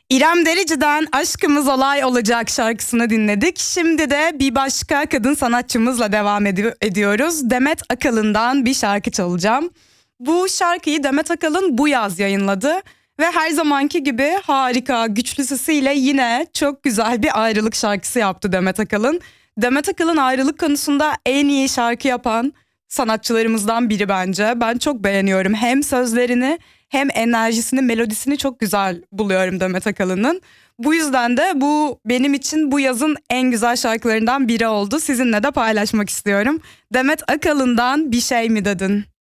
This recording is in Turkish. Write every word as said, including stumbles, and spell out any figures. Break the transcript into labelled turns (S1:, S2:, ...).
S1: İrem Derici'den Aşkımız Olay Olacak şarkısını dinledik. Şimdi de bir başka kadın sanatçımızla devam edi- ediyoruz. Demet Akalın'dan bir şarkı çalacağım. Bu şarkıyı Demet Akalın bu yaz yayınladı. Ve her zamanki gibi harika, güçlü sesiyle yine çok güzel bir ayrılık şarkısı yaptı Demet Akalın. Demet Akalın ayrılık konusunda en iyi şarkı yapan sanatçılarımızdan biri bence. Ben çok beğeniyorum hem sözlerini hem enerjisini, melodisini çok güzel buluyorum Demet Akalın'ın. Bu yüzden de bu benim için bu yazın en güzel şarkılarından biri oldu. Sizinle de paylaşmak istiyorum. Demet Akalın'dan Bir Şey Mi Dedin?